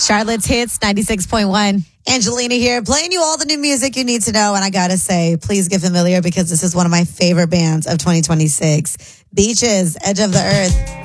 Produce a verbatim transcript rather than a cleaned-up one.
Charlotte's Hits, ninety-six point one. Angelina here, playing you all the new music you need to know. And I gotta say, please get familiar because this is one of my favorite bands of twenty twenty-six. Beaches, Edge of the Earth.